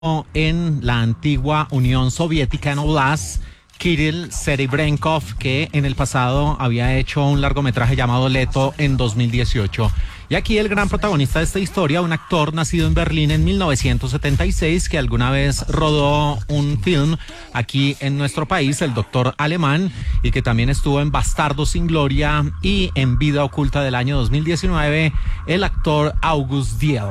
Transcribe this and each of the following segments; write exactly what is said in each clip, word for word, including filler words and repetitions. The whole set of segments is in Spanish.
en la antigua Unión Soviética en Oblast, Kirill Serebrenkov, que en el pasado había hecho un largometraje llamado Leto en dos mil dieciocho. Y aquí el gran protagonista de esta historia, un actor nacido en Berlín en mil novecientos setenta y seis, que alguna vez rodó un film aquí en nuestro país, El Doctor Alemán, y que también estuvo en Bastardos sin Gloria y en Vida Oculta del año dos mil diecinueve, el actor August Diel.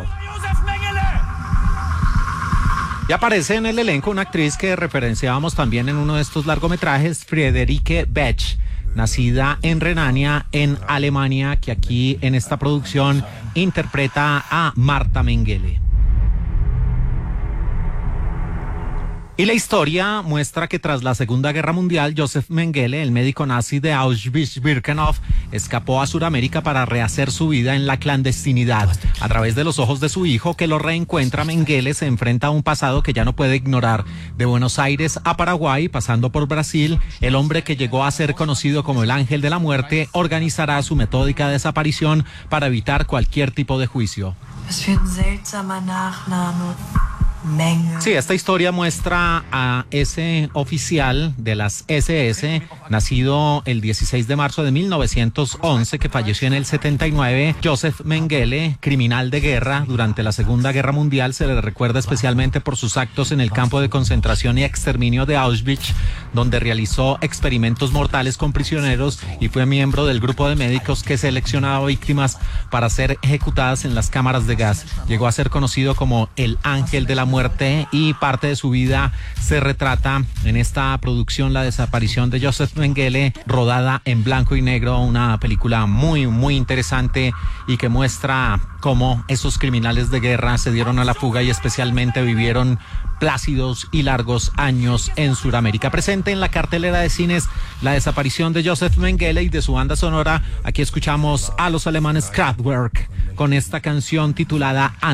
Y aparece en el elenco una actriz que referenciábamos también en uno de estos largometrajes, Friederike Bech, nacida en Renania, en Alemania, que aquí en esta producción interpreta a Marta Mengele. Y la historia muestra que tras la Segunda Guerra Mundial, Josef Mengele, el médico nazi de Auschwitz-Birkenau, escapó a Sudamérica para rehacer su vida en la clandestinidad. A través de los ojos de su hijo, que lo reencuentra, Mengele se enfrenta a un pasado que ya no puede ignorar. De Buenos Aires a Paraguay, pasando por Brasil, el hombre que llegó a ser conocido como el Ángel de la Muerte organizará su metódica desaparición para evitar cualquier tipo de juicio. Sí, esta historia muestra a ese oficial de las ese ese, nacido el dieciséis de marzo de mil novecientos once, que falleció en el setenta y nueve, Josef Mengele, criminal de guerra durante la Segunda Guerra Mundial. Se le recuerda especialmente por sus actos en el campo de concentración y exterminio de Auschwitz, donde realizó experimentos mortales con prisioneros y fue miembro del grupo de médicos que seleccionaba víctimas para ser ejecutadas en las cámaras de gas. Llegó a ser conocido como el Ángel de la Muerte, y parte de su vida se retrata en esta producción, La desaparición de Josef Mengele, rodada en blanco y negro, una película muy muy interesante y que muestra cómo esos criminales de guerra se dieron a la fuga y especialmente vivieron plácidos y largos años en Sudamérica. Presente en la cartelera de cines La desaparición de Josef Mengele, y de su banda sonora aquí escuchamos a los alemanes Kraftwerk con esta canción titulada